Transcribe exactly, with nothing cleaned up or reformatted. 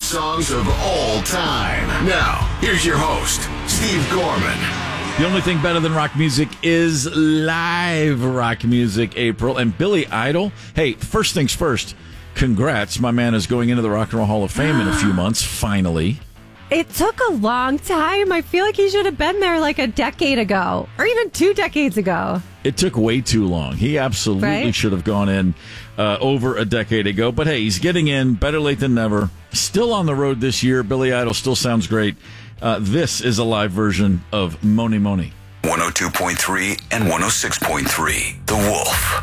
songs of all time. Now, here's your host, Steve Gorman. The only thing better than rock music is live rock music, April. And Billy Idol, hey, first things first, congrats. My man is going into the Rock and Roll Hall of Fame in a few months, finally. It took a long time. I feel like he should have been there like a decade ago, or even two decades ago. It took way too long. He absolutely Right? should have gone in uh, over a decade ago. But hey, he's getting in. Better late than never. Still on the road this year. Billy Idol still sounds great. Uh, this is a live version of Mony Mony. one oh two point three and one oh six point three, The Wolf.